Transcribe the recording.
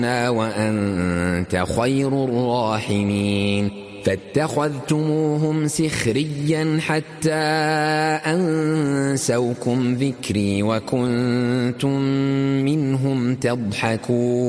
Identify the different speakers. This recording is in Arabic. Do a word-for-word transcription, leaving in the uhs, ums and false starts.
Speaker 1: وأنت خير الراحمين فاتخذتموهم سخريا حتى أنسوكم ذكري وكنتم منهم تضحكون